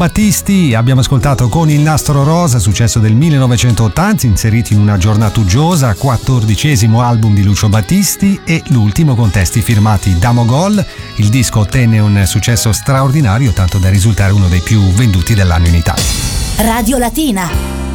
Battisti abbiamo ascoltato con Il nastro rosa, successo del 1980, inserito in una giornata uggiosa, 14° album di Lucio Battisti e l'ultimo con testi firmati da Mogol. Il disco ottenne un successo straordinario, tanto da risultare uno dei più venduti dell'anno in Italia. Radio Latina.